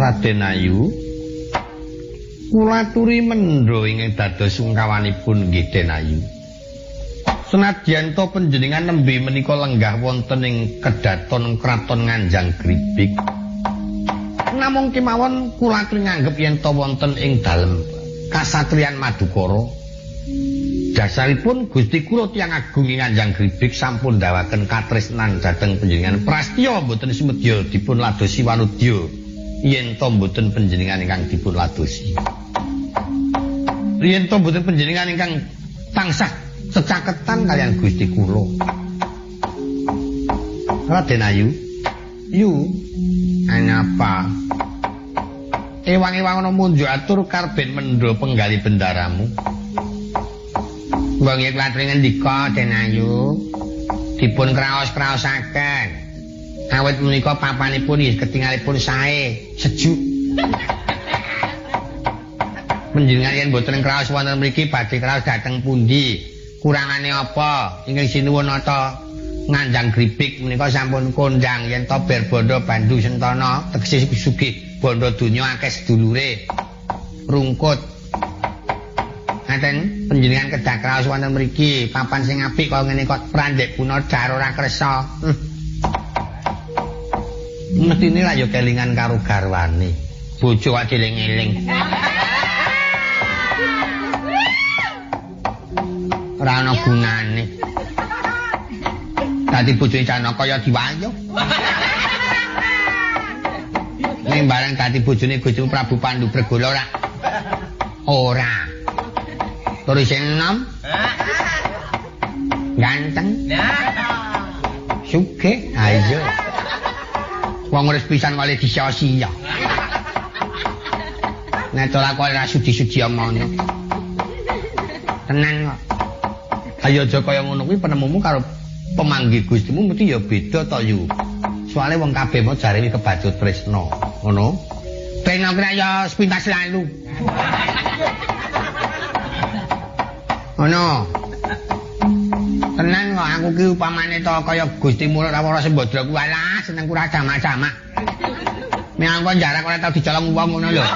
Raden Ayu kula aturi mendha ingkang dados sungkawanipun nggih Den Ayu. Senadyan to panjenengan nembe menika lenggah wonten ing kedaton kraton Nganjang Gribik. Namung kemawon kula aturi nganggep yen to wonten ing dalem kasatriyan Madukara. Dasaripun Gusti kula tiyang agung ing Nganjang Gribik sampun ndawaken katresnan dhateng panjenengan. Prastya boten semedya dipun ladosi wanudya yen to boten panjenengan ingkang dipun ladosi. Yen to boten panjenengan ingkang tansah secaketan kalian Gusti kula. Raden Ayu, yu anapa? Ewang-ewang ana munjuk atur karben mendha penggali bendaramu. Wong iki latri ngendika Den Ayu dipun kraos-kraosaken. Awit menika papanipun nggih ketingalipun sae, sejuk. Panjenengan yen boten kraos wonten mriki badhe kraos dhateng pundi? Kurangane apa? Ingkang sinuwun nata Nganjang Gribik menika sampun kondang yen to ber bondo Bandu Sentana tegese sugih bondo donya akeh sedulure rungkut. Ngaten panjenengan kedah kraos wonten mriki papan sing apik kaya ngene kok prandhek puna dar ora kersa. Mestine lak yo kelingan karo garwane. Bojo wae eling-eling. Ora ana gunane. Dadi bojone Janaka ya diwayuh. Ning bareng dadi bojone Gusti Prabu Pandu Bregala ora. Ora. Tur isih enom. Ganteng. Sugih. Ayo. Wong urip pisan kali disia-sia. Nek ora kok ora sudi-sudi omono. Tenan kok. Ayo aja kaya ngono kuwi penemumu karo pemanggih Gustimu mesti ya beda to yu. Soale wong kabeh mau jarene kebajut tresna, ngono. Ben kira ya sepintas lalu. Ngono. Tenan kok aku ki upamane to kaya Gustimu ora sembadra kuwi alah seneng kurang jamak-jamak. Nek aku jarak ora tau dicolong wong ngono lho.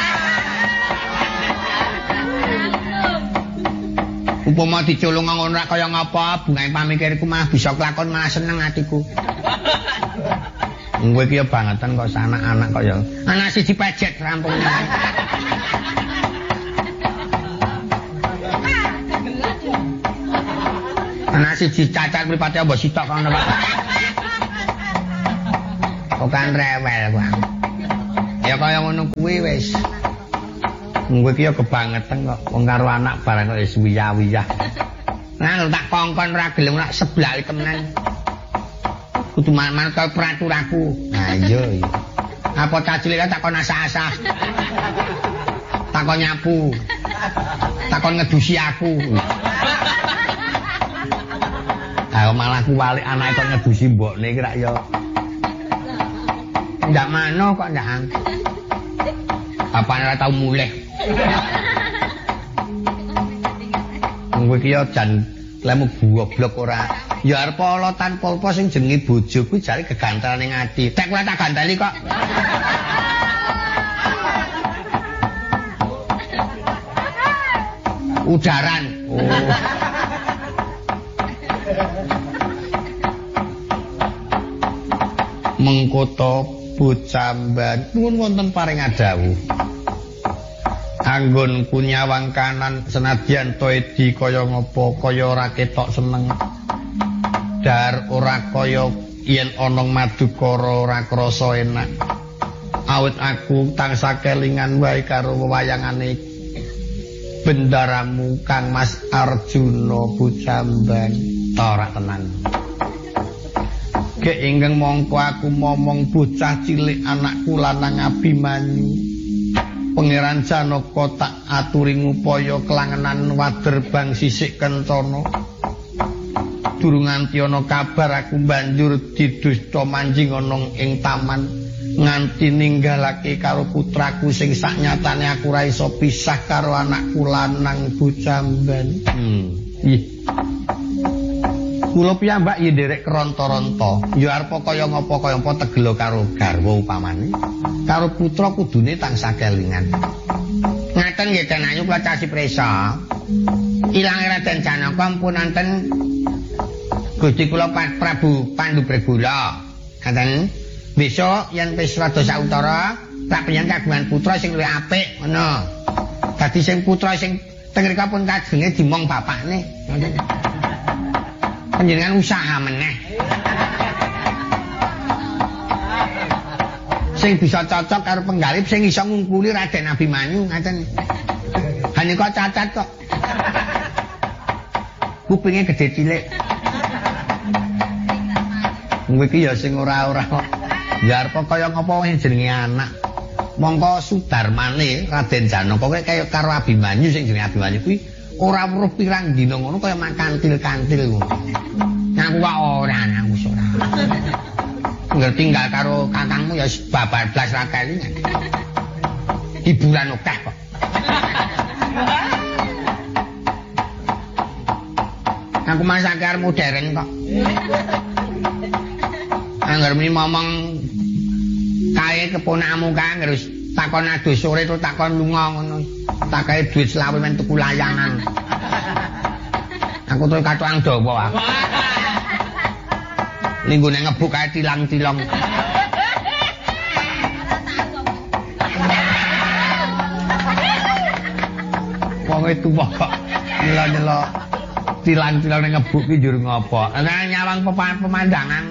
Upama diculung ngono ora kaya ngapa, bungae pamikirku malah bisa kelakon malah seneng atiku. Kowe iki ya bangetan kok anak-anak kaya anak siji pejet rampung. Anak siji cacat mripate mbok sitok kono Pak. Kok kan rewel kuwi. Ya kaya ngono kuwi wis. Kowe iki ya kebangetan kok wong karo anak barang kok wis wiyah-wiyah. Nah tak kongkon ora gelem ora seblak temenan. Kudu manut karo peraturanku. Nah iya. Apa cacile kan takon asah-asah. Takon nyapu. Takon ngedusi aku. Ah malah ku walik anake kok ngedusi mbokne iki rak ya. Ndak mano kok ndak. Apane ora tau mulih. Kowe iki ya jan lemu goblok ora. Ya arep ala tanpa apa sing jenenge bojo kuwi jare kegantelane ati. Tek ora tak ganteli kok. Udaran. Oh. Mengkoto Bocamban nuwun wonten paring adawuh. Anggonku nyawang kanan senadyan to edi kaya ngopo kaya ora ketok seneng. Dar ora kaya yen ana Madukara ora krasa enak. Awit aku tansah kelingan wae karo wewayangane bendaramu Kang Mas Arjuna Bocamban. Ora tenan. Gek ingkang mongko aku momong bocah cilik anakku lanang Abimanyu. Pangeran Janaka tak aturi ngupaya kelangenan wader bang sisik kencana. Durung nganti ana kabar aku banjur didusta manjing ana ing taman nganti ninggalake karo putraku sing saknyatane aku ora iso pisah karo anakku lanang Bocamban. Kula piyambak ya nderek keronta-ronta, ya arep kaya ngapa tegela karo garwa upamane. Karo putra kudune tansah kelingan. Ngaten nggih Den Ayu kula casi prisa. Ilange Raden Janaka ampun wonten Gusti kula Prabu Pandhubragala. Ngaten besok yen wis rada sautara tak penyen kagungan putra sing luwih apik ngono. Dadi sing putra sing tengrika pun kajenge dimong bapakne. Panjenengan usaha meneh. Sing bisa cocok karo penggalip sing iso ngungkuli Raden Abimanyu ngaten. Hanya kok cacat kok. Kupinge gede cilik. Kowe iki ya sing ora-ora kok. Ya arep kaya ngapa wis jenenge anak. Mongko Sudarmane Raden Janaka kaya karo Abimanyu sing jenenge Abimanyu kuwi ora weruh pirang dina ngono kaya makantil-kantil ngono. Aku kok ora aku ora. Ngerti tinggal karo kakangmu ya babar blas ra kelingan. Hiburan akeh kok. Aku masake arep modern kok. Angger muni momong kae keponakmu kae angger takon adus sore to takon lunga ngono. Tak kae duit selawe men tuku layangan. Aku tuh katuang dawa aku. Linggone ngebuk kae tilang-tilong. Wong itu kok nyela-nyela tilang-tilong ngebuk ki njur ngopo. Ana nyawang pemandangan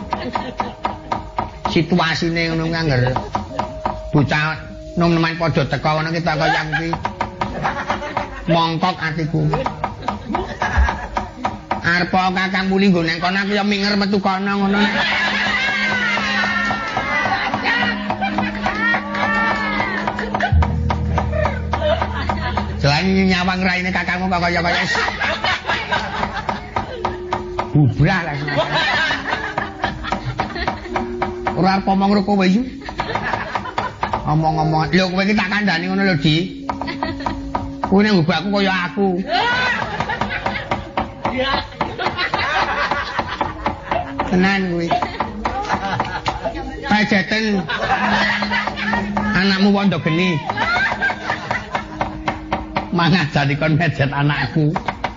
situasine ngono ngangger bocah nom-noman padha teka ngono kita kaya iki mongkok atiku. Arep kakang muli nggo nang kono aku ya minger metu kono ngono. Selain nyawang raine kakangmu kok kaya bubrah lah. Ora arep omong karo kowe yu. Omong-omong, lho kowe iki tak kandhani ngono lho, Di. Kowe nang ngubahku kaya aku. Tenan kuwi. Pajeten anakmu wondo geni. Mangah jadi kon mejet anakku.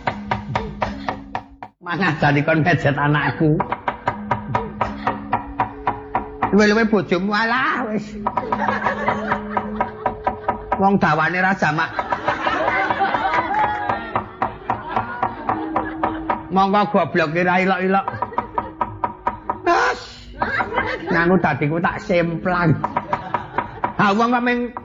Mangah jadi kon mejet anakku. Luwe-luwe bojomu alah wis. Wong dawane ra jamak. Monggo gobloke ra ilok-ilok. Wes. Nang dadiku tak semplang. Ha wong kok